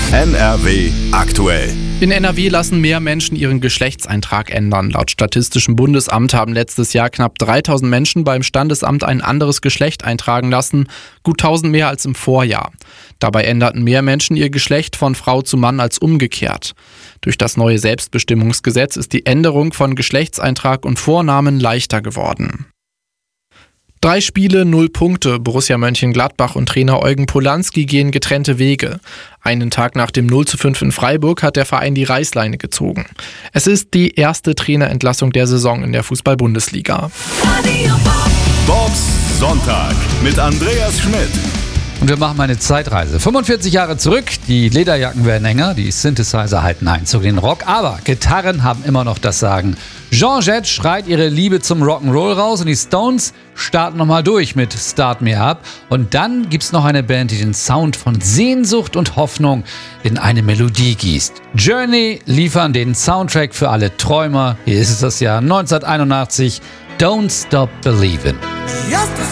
NRW aktuell. In NRW lassen mehr Menschen ihren Geschlechtseintrag ändern. Laut Statistischem Bundesamt haben letztes Jahr knapp 3000 Menschen beim Standesamt ein anderes Geschlecht eintragen lassen, gut 1000 mehr als im Vorjahr. Dabei änderten mehr Menschen ihr Geschlecht von Frau zu Mann als umgekehrt. Durch das neue Selbstbestimmungsgesetz ist die Änderung von Geschlechtseintrag und Vornamen leichter geworden. 3 Spiele, 0 Punkte. Borussia Mönchengladbach und Trainer Eugen Polanski gehen getrennte Wege. Einen Tag nach dem 0:5 in Freiburg hat der Verein die Reißleine gezogen. Es ist die erste Trainerentlassung der Saison in der Fußball-Bundesliga. Bobs Sonntag mit Andreas Schmidt. Und wir machen mal eine Zeitreise. 45 Jahre zurück, die Lederjacken werden enger, die Synthesizer halten Einzug in den Rock, aber Gitarren haben immer noch das Sagen. Joan Jett schreit ihre Liebe zum Rock'n'Roll raus und die Stones starten nochmal durch mit Start Me Up. Und dann gibt's noch eine Band, die den Sound von Sehnsucht und Hoffnung in eine Melodie gießt. Journey liefern den Soundtrack für alle Träumer. Hier ist es das Jahr 1981, Don't Stop Believin'.